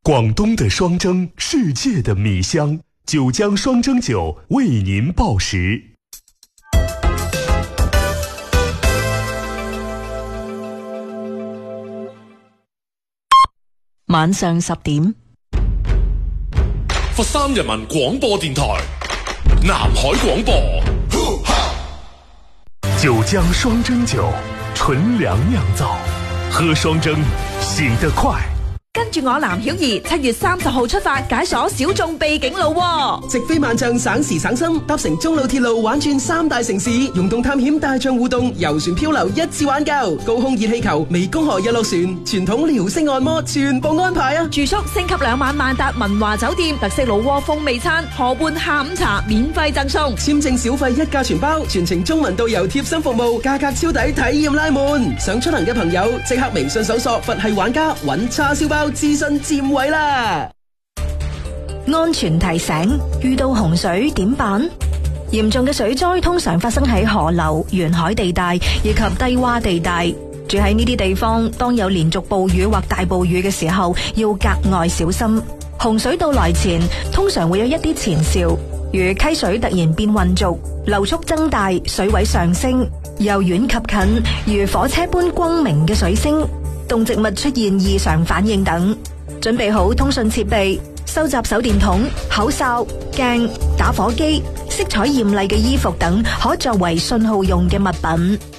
广东的双蒸，世界的米香，九江双蒸酒为您报时。 晚上10點， 佛山人民廣播電台南海廣播， 九江雙蒸酒，純糧釀造，喝雙蒸醒得快。 跟住我藍曉儀7月30號出發解鎖小眾秘境路喎， 直飛萬象省時省心，搭乘中老鐵路玩轉3大城市，溶洞探險大象互動，遊船漂流一次玩夠，高空熱氣球、湄公河日落船、傳統遼式按摩全部安排啊！ 住宿升級2晚萬達文華酒店，特色老窩風味餐，河畔下午茶免費贈送， 簽證小費一價全包，全程中文導遊貼心服務，價格超抵，體驗拉滿。想出行嘅朋友即刻微信搜索佛系玩家，揾叉燒包諮詢佔位啦！ 安全提醒：遇到洪水點辦？嚴重嘅水災通常發生喺河流、沿海地帶以及低洼地帶。住喺呢啲地方，當有連續暴雨或大暴雨嘅時候，要格外小心。洪水到來前，通常會有一啲前兆，如溪水突然變渾濁、流速增大、水位上升、由遠及近，如火車般轟鳴嘅水聲、動植物出現異常反應等。準備好通訊設備，收集手電筒、口哨、鏡、打火機、色彩艷麗嘅衣服等可作為信號用嘅物品。